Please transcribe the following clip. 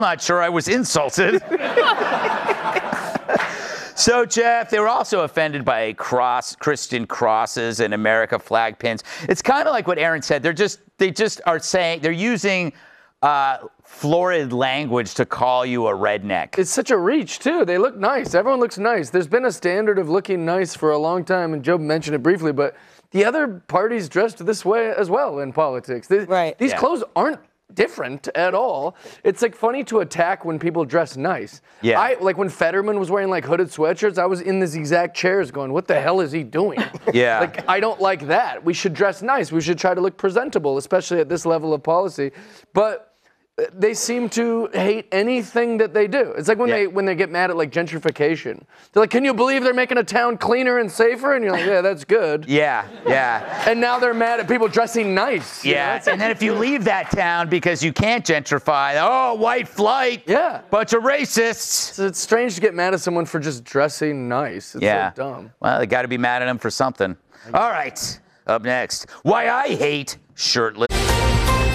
not sure I was insulted. So, Jeff, they were also offended by Christian crosses and America flag pins. It's kind of like what Aaron said. They just are saying, they're using florid language to call you a redneck. It's such a reach, too. They look nice. Everyone looks nice. There's been a standard of looking nice for a long time, and Joe mentioned it briefly, but the other parties dressed this way as well in politics. These clothes aren't different at all. It's like funny to attack when people dress nice. Yeah. Like when Fetterman was wearing like hooded sweatshirts, I was in these exact chairs going, what the hell is he doing? Yeah. Like, I don't like that. We should dress nice. We should try to look presentable, especially at this level of policy. But they seem to hate anything that they do. It's like when they get mad at like gentrification. They're like, can you believe they're making a town cleaner and safer? And you're like, yeah, that's good. Yeah, yeah. And now they're mad at people dressing nice. Yeah, and then if you leave that town because you can't gentrify, oh, white flight. Yeah. Bunch of racists. So it's strange to get mad at someone for just dressing nice. It's so dumb. Well, they got to be mad at them for something. All right, up next, why I hate shirtless.